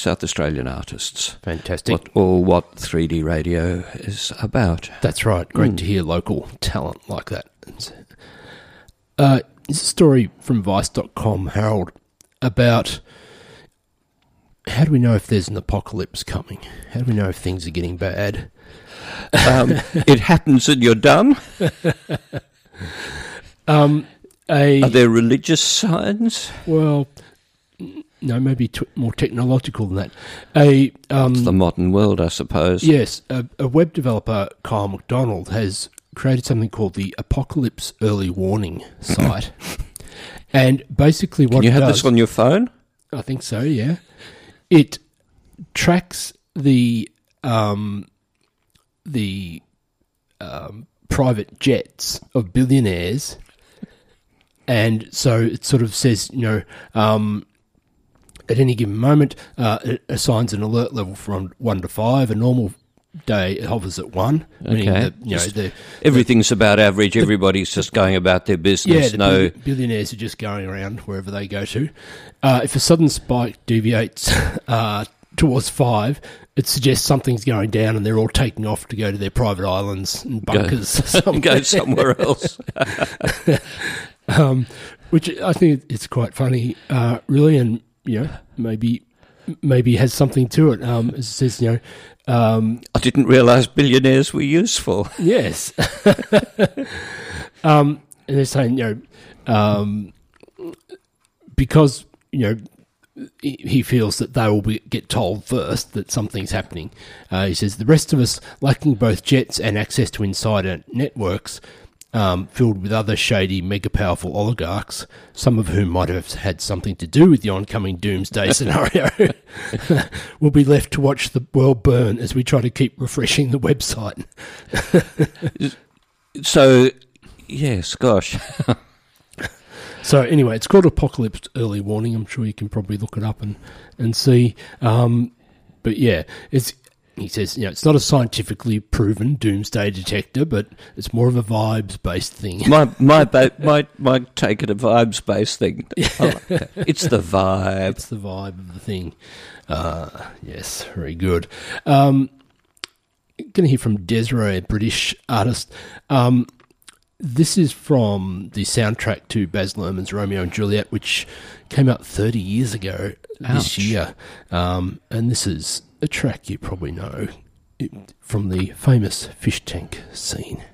South Australian artists. Fantastic. What 3D radio is about. That's right. Great to hear local talent like that. It's a story from Vice.com, Harold, about how do we know if there's an apocalypse coming? How do we know if things are getting bad? It happens and you're done. Are there religious signs? Well, no, maybe more technological than that. It's the modern world, I suppose. Yes, a web developer, Kyle McDonald, has created something called the Apocalypse Early Warning site. And basically what it does... Can you have this on your phone? I think so, yeah. It tracks the private jets of billionaires, and so it sort of says, at any given moment, it assigns an alert level from 1 to 5. A normal day it hovers at 1. Okay. Meaning Everything's about average. Everybody's just going about their business. Yeah, billionaires are just going around wherever they go to. If a sudden spike deviates towards 5, it suggests something's going down and they're all taking off to go to their private islands and bunkers. Go somewhere else. Which I think it's quite funny, really, and maybe has something to it. As it says, I didn't realise billionaires were useful. Yes. And they're saying, because, he feels that they will get told first that something's happening. He says, the rest of us, lacking both jets and access to insider networks, filled with other shady, mega-powerful oligarchs, some of whom might have had something to do with the oncoming doomsday scenario, will be left to watch the world burn as we try to keep refreshing the website. So, yes, gosh. So anyway, it's called Apocalypse Early Warning. I'm sure you can probably look it up and see. But yeah, he says, it's not a scientifically proven doomsday detector, but it's more of a vibes-based thing. My take it a vibes-based thing. It's the vibe. It's the vibe of the thing. Yes, very good. Going to hear from Desiree, a British artist. This is from the soundtrack to Baz Luhrmann's Romeo and Juliet, which came out 30 years ago this year. And this is a track you probably know from the famous fish tank scene.